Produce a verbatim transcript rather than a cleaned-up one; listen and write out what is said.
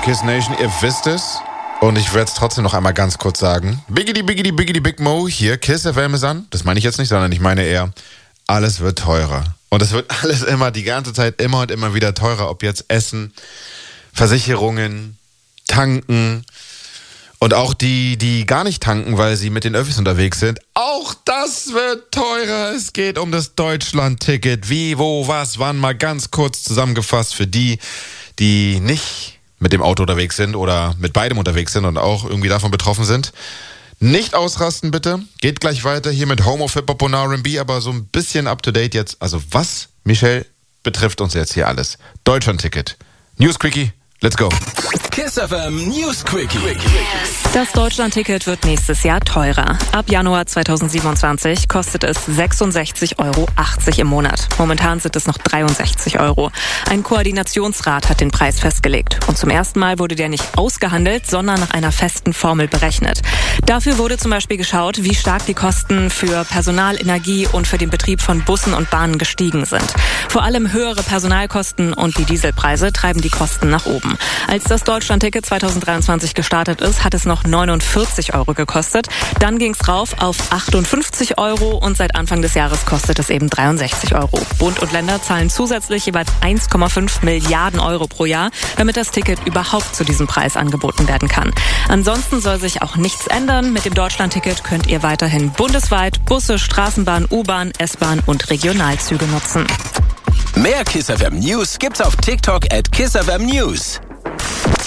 Kiss Nation, ihr wisst es. Und ich werde es trotzdem noch einmal ganz kurz sagen. Biggity, biggity, biggity, big Mo hier. Kiss F M ist an. Das meine ich jetzt nicht, sondern ich meine eher, alles wird teurer. Und es wird alles immer, die ganze Zeit immer und immer wieder teurer. Ob jetzt Essen, Versicherungen, Tanken und auch die, die gar nicht tanken, weil sie mit den Öffis unterwegs sind. Auch das wird teurer. Es geht um das Deutschland-Ticket. Wie, wo, was, wann. Mal ganz kurz zusammengefasst für die, die nicht mit dem Auto unterwegs sind oder mit beidem unterwegs sind und auch irgendwie davon betroffen sind. Nicht ausrasten, bitte. Geht gleich weiter hier mit Homo, Hip-Hop und R and B, aber so ein bisschen up-to-date jetzt. Also was, Michelle, betrifft uns jetzt hier alles? Deutschland-Ticket. News Quickie, let's go. Kiss F M News Quickie. Das Deutschland-Ticket wird nächstes Jahr teurer. Ab Januar zweitausendsiebenundzwanzig kostet es sechsundsechzig Euro achtzig im Monat. Momentan sind es noch dreiundsechzig Euro. Ein Koordinationsrat hat den Preis festgelegt. Und zum ersten Mal wurde der nicht ausgehandelt, sondern nach einer festen Formel berechnet. Dafür wurde zum Beispiel geschaut, wie stark die Kosten für Personal, Energie und für den Betrieb von Bussen und Bahnen gestiegen sind. Vor allem höhere Personalkosten und die Dieselpreise treiben die Kosten nach oben. Als das Deutschland-Ticket zweitausenddreiundzwanzig gestartet ist, hat es noch neunundvierzig Euro gekostet. Dann ging es rauf auf achtundfünfzig Euro und seit Anfang des Jahres kostet es eben dreiundsechzig Euro. Bund und Länder zahlen zusätzlich jeweils eins Komma fünf Milliarden Euro pro Jahr, damit das Ticket überhaupt zu diesem Preis angeboten werden kann. Ansonsten soll sich auch nichts ändern. Mit dem Deutschland-Ticket könnt ihr weiterhin bundesweit Busse, Straßenbahn, U-Bahn, S-Bahn und Regionalzüge nutzen. Mehr Kiss F M News gibt's auf TikTok at Kiss F M News.